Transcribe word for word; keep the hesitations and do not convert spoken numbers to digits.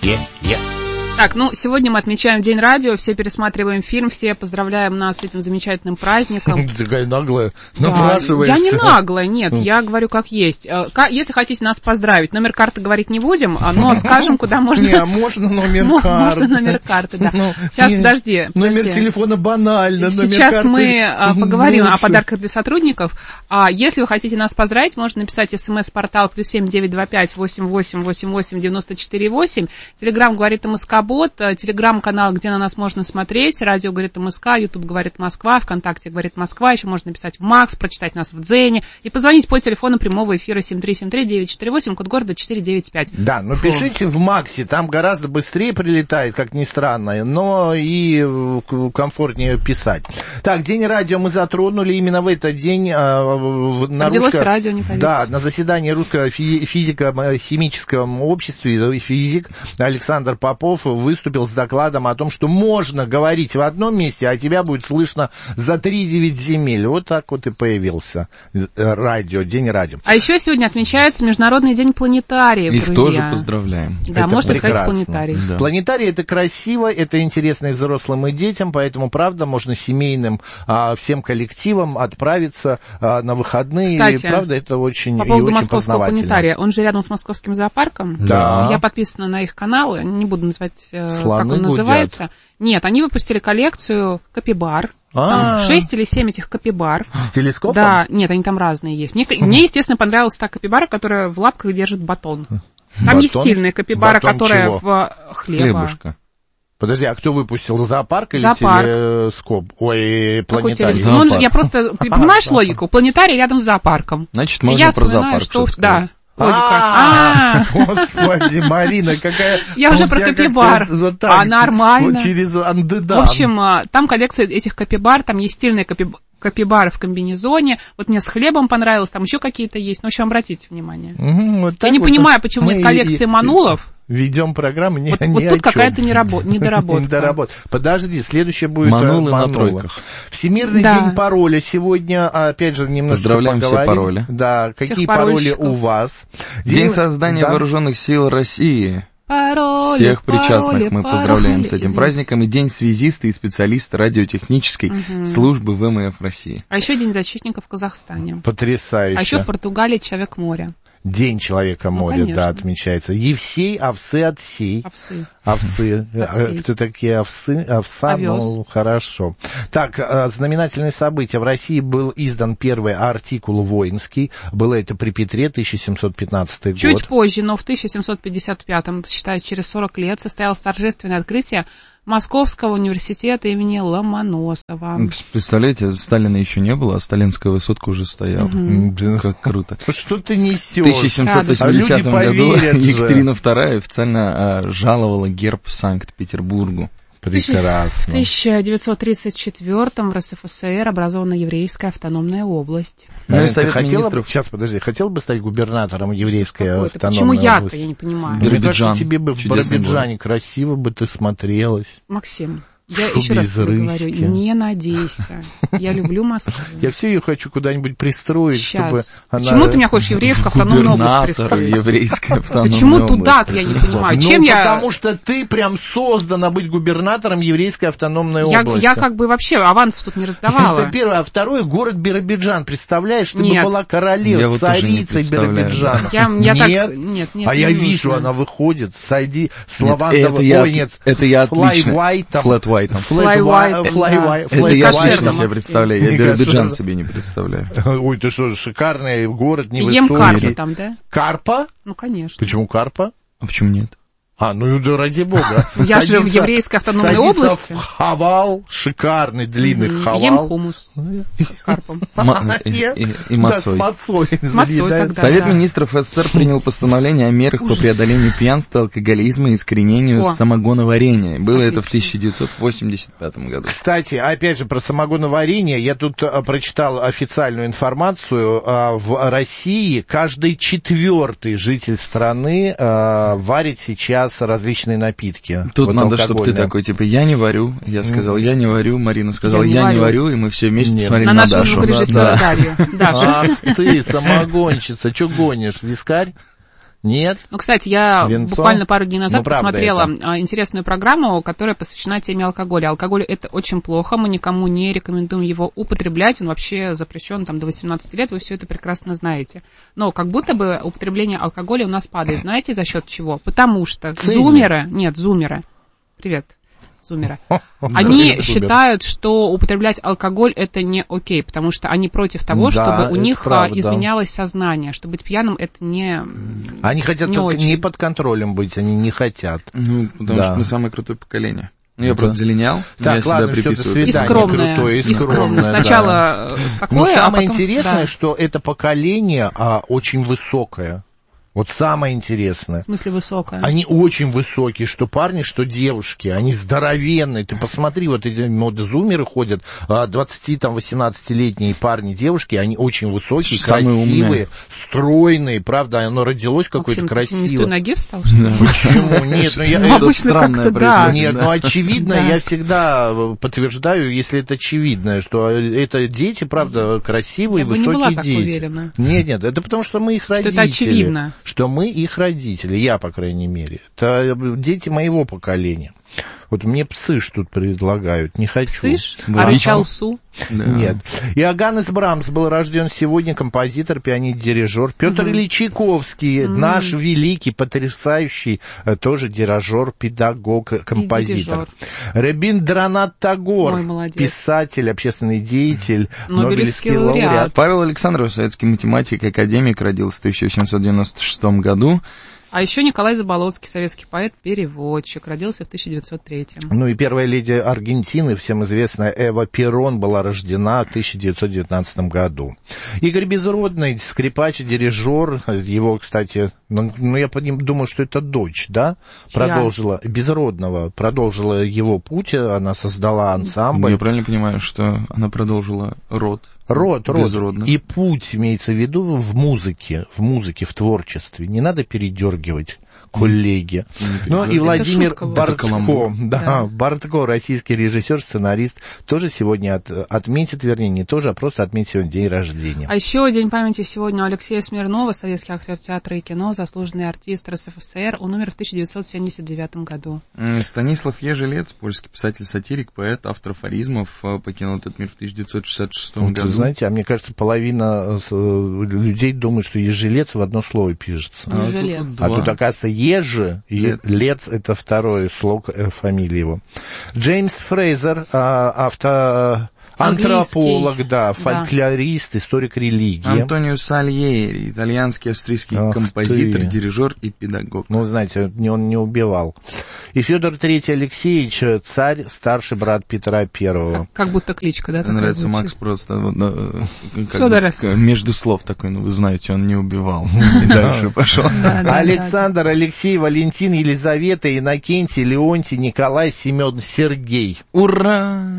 Е-е-е. Так, ну, сегодня мы отмечаем День радио, все пересматриваем фильм, все поздравляем нас с этим замечательным праздником. Ты такая наглая, да, напрашиваешься. Я не наглая, нет, я говорю как есть. Если хотите нас поздравить, номер карты говорить не будем, но скажем, куда можно... Не, можно номер карты. Можно номер карты, да. Сейчас, подожди. Номер телефона банально, Сейчас мы поговорим о подарках для сотрудников. Если вы хотите нас поздравить, можно написать смс-портал плюс семь девять два пять восемь восемь восемь восемь девяносто четыре восемь. Телеграм говорит МСК Бот, телеграм-канал, где на нас можно смотреть, радио говорит МСК, Ютуб говорит Москва, ВКонтакте говорит Москва, еще можно написать в Макс, прочитать нас в Дзене и позвонить по телефону прямого эфира семь три семь три девять четыре восемь, код города четыре девять пять. Да, но пишите в Максе, там гораздо быстрее прилетает, как ни странно, но и комфортнее писать. Так, День радио мы затронули, именно в этот день э, на Родилось русско... радио, не поверите. Да, на заседании Русского физико-химическом общества физик Александр Попов выступил с докладом о том, что можно говорить в одном месте, а тебя будет слышно за три девять земель. Вот так вот и появился радио, День радио. А еще сегодня отмечается Международный день планетариев, Их друзья. тоже поздравляем. Да, это можно прекрасно. сказать планетарий. Да. Планетарий — это красиво, это интересно и взрослым, и детям, поэтому, правда, можно семейным а, всем коллективам отправиться а, на выходные. Кстати, и, правда, это очень, по и поводу очень московского познавательно. планетария, он же рядом с московским зоопарком. Да. Я подписана на их канал, не буду называть, Слоны как он гудят. называется. Нет, они выпустили коллекцию капибар. А. Там шесть или семь этих капибар. С телескопом? Да, нет, они там разные есть. Мне, мне естественно, понравилась та капибара, которая в лапках держит батон. Там Батон? есть стильная капибара, Батон которая чего? в хлеба. Хлебушка. Подожди, а кто выпустил? Зоопарк или Зоопарк. телескоп? Ой, Какой планетарий. телескоп? Ну, он- я просто... Понимаешь логику? Планетарий рядом с зоопарком. Значит, можно Я про вспоминаю, зоопарк что... что-то Да. сказать. Логика. А, А, Господи, Марина, какая... Я уже у про тебя капибар. как-то вот А, так, нормально. вот через В андедан. общем, а, там коллекция этих капибар, там есть стильная капиб- капибара в комбинезоне. Вот мне с хлебом понравилось, там еще какие-то есть. Ну, в общем, обратите внимание. Мгм, вот Я так не вот понимаю, почему мы нет коллекции и- манулов. Ведем программу не, Вот, не вот о тут чем. какая-то нерабо- недоработка. Недоработ- Подожди, следующее будет э, Манулы на манула. тройках. Всемирный Да. день пароля сегодня, опять же, немножко Поздравляем все поговорим. пароли. Да, какие Всех пароли парольщиков. у вас? День создания да. Вооруженных сил России. Пароли, Всех причастных пароли, мы пароли. поздравляем с этим Извините. праздником. И День связиста и специалиста радиотехнической Мгм. службы ВМФ России. А еще День защитника в Казахстане. Потрясающе. А еще в Португалии Человек моря. День Человека моря, конечно. да, отмечается. Евсей, овсы, отсей. Овсы. Овсы. Овсей. Кто такие овсы? Овса, Овес. ну, хорошо. Так, э, знаменательные события. В России был издан первый артикул воинский. Было это при Петре, тысяча семьсот пятнадцатый год. Чуть позже, но в тысяча семьсот пятьдесят пятом, считаю, через сорок лет, состоялось торжественное открытие Московского университета имени Ломоносова. Представляете, Сталина еще не было, а сталинская высотка уже стояла. М, да. Как круто. Что ты несешь? В тысяча семьсот восьмидесятом А люди году поверят же. Екатерина вторая официально а, жаловала герб Санкт-Петербургу. В Прекрасно. тысяча девятьсот тридцать четвёртом в РСФСР образована еврейская автономная область. Ну и Марин, ты Совет хотела бы, министров. сейчас, подожди, хотел бы стать губернатором еврейской Какой-то. автономной Почему я-то, области? я не понимаю. Мне кажется, Биробиджан. тебе бы в Чудесный Биробиджане красиво бы ты смотрелась. Максим, я Шубе еще раз из тебе говорю, рыськи. не надейся. Я люблю Москву. Я все ее хочу куда-нибудь пристроить, Сейчас. чтобы она... Почему ты меня хочешь еврейскую автономную область Губернатор пристроить? еврейской автономной Почему области. туда-то, я не понимаю. Ну, Чем я... потому что ты прям создана быть губернатором еврейской автономной Я, области. я как бы вообще авансов тут не раздавала. Это первое. А второе, город Биробиджан. Представляешь, ты Нет. бы была королевой, Я вот тоже не царицей представляю, Биробиджана. Я, я нет? так... Нет, нет, а не я нужно. вижу, она выходит, сойди с Нет, лавандового... это я- Ой, нет, это я флай отлично. вайтом. Флэт Уайтом. Флэт Флай Уай- Уайтом, флай да. Уай- Это флэт я Кошерно, отлично себе Максим. представляю. Я Мне Биробиджан кажется, себе не представляю. Ой, ты что, шикарный город, невысокий. Ем карпу там, да? Карпа? Ну, конечно. Почему карпа? А почему нет? А, ну да ради бога. Я живу в Садиться- еврейской автономной садиться области. в хавал, шикарный длинный Мгм. хавал. Ем хумус с карпом. Ма- и- и- и мацой. Да, с мацой. С мацой Да, тогда. Совет Да. министров СССР принял постановление о мерах по преодолению пьянства, алкоголизма и искоренению О. самогоноварения. Было это в Отлично. тысяча девятьсот восемьдесят пятом году. Кстати, опять же, про самогоноварение. Я тут а, прочитал официальную информацию. А, в России каждый четвертый житель страны а, варит сейчас различные напитки. Тут Вот надо, чтобы ты алкогольные. такой, типа, я не варю. Я сказал, я не варю. Марина сказала, Я не я не варю. варю. И мы все вместе Нет. посмотрели На на, нашу Дашу. звукорежиссера Да. Дарью. Даша. Ах ты, самогонщица, что гонишь, вискарь? Нет? Ну, кстати, я Венцо? буквально пару дней назад ну, посмотрела это. интересную программу, которая посвящена теме алкоголя. Алкоголь — это очень плохо, мы никому не рекомендуем его употреблять, он вообще запрещен там до восемнадцати лет, вы все это прекрасно знаете. Но как будто бы употребление алкоголя у нас падает. Знаете, за счет чего? Потому что Цели. зумеры, нет, зумеры, привет, зумеры, они считают, что употреблять алкоголь — это не окей, потому что они против того, да, чтобы у них правда. изменялось сознание, что быть пьяным — это не Они хотят не, только очень. не под контролем быть, они не хотят. Ну, потому Да. что мы самое крутое поколение. Ну, я Да. просто зеленял, Так, я себя ладно, всё, до приписываю. свидания. И скромное, крутое, и и скромное. скромное, да. Сначала такое, Но самое а потом... интересное, да. что это поколение а, очень высокое. Вот самое интересное. В смысле высокое? Они очень высокие, что парни, что девушки. Они здоровенные. Ты посмотри, вот эти вот зумеры ходят, двадцати-восемнадцатилетние парни, девушки, они очень высокие, Самые красивые, умные. стройные. Правда, оно родилось какое-то Максим, ты с ней с той красивое. ноги встал, что ли? Почему? Нет, ну я... Ну, это обычно странное как-то, да. происходит. Нет, ну очевидно, Да. я всегда подтверждаю, если это очевидно, что это дети, правда, красивые, Я бы не высокие была так дети. уверена. Нет, нет, это потому что мы их Что это родители. очевидно. Что мы их родители, я, по крайней мере. Это дети моего поколения. Вот мне псыш тут предлагают, не хочу. Слышь, Была. а Чалсу? Да. Нет. Иоганнес Брамс был рожден сегодня, композитор, пианист, дирижер. Петр Мгм. Ильич Чайковский, Мгм. наш великий, потрясающий, э, тоже дирижер, педагог, композитор. Рабиндранат Тагор, Ой, молодец. писатель, общественный деятель, Нобелевский Нобелевский лауреат. лауреат. Павел Александров, советский математик и академик, родился в тысяча восемьсот девяносто шестом году. А еще Николай Заболоцкий, советский поэт, переводчик, родился в тысяча девятьсот третьем. Ну и первая леди Аргентины, всем известная Эва Перон, была рождена в тысяча девятьсот девятнадцатом году. Игорь Безродный, скрипач, дирижер, его, кстати, ну, ну я по ним думаю, что это дочь, да, Чья? продолжила, Безродного, продолжила его путь, она создала ансамбль. Я правильно понимаю, что она продолжила род? Род, род. Безродных. И путь имеется в виду в музыке, в музыке, в творчестве. Не надо передергивать, коллеги. Ну и Владимир шутка была. Это Бортко, каламбур. да, Да. Бортко, российский режиссер, сценарист, тоже сегодня от, отметит, вернее, не тоже, а просто отметит сегодня день рождения. А еще день памяти сегодня у Алексея Смирнова, советский актер театра и кино, заслуженный артист РСФСР. Он умер в тысяча девятьсот семьдесят девятом году. М, Станислав Ежелец, польский писатель-сатирик, поэт, автор афоризмов, э, покинул этот мир в тысяча девятьсот шестьдесят шестом Вот, году. вы знаете, а мне кажется, половина э, людей думает, что ежелец в одно слово пишется. А Ежелец. тут вот А два. тут, оказывается, Ежи, Лец. Лец, это второй слог э, фамилии его. Джеймс Фрейзер, а, авто... антрополог, Английский. да, Да. фольклорист, историк религии. Антонио Сальери, итальянский, австрийский Ах композитор, ты. дирижер и педагог. Ну, знаете, не- он не убивал. И Федор Третий Алексеевич, царь, старший брат Петра Первого. Как, как будто кличка, да? Мне такая нравится звучит? Макс просто вот, э, как Фёдор. бы, к- между слов такой, ну вы знаете, он не убивал. И дальше пошел. Да, да, Александр, Алексей, Валентин, Елизавета, Иннокентий, Леонтий, Николай, Семен, Сергей. Ура!